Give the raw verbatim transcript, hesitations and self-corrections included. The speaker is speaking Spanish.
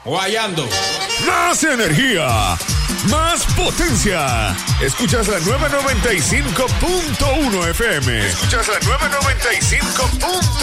Guayando. Más energía, más potencia. Escuchas la nueve noventa y cinco punto uno F M. Escuchas la nueve noventa y cinco punto uno.